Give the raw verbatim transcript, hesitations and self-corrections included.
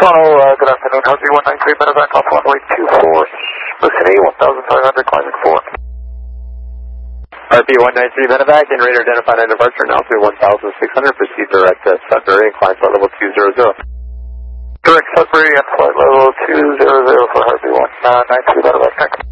Toronto, uh, good afternoon. Heartbeat one nine three, better back off runway two four. Vicinity one thousand five hundred, climbing four. Heartbeat one nine three, better back, and radar identified on departure, now through one thousand six hundred, proceed direct to Sudbury and climb flight level two zero zero. Direct Sudbury and flight level two zero zero for Heartbeat one nine three, better back, thanks.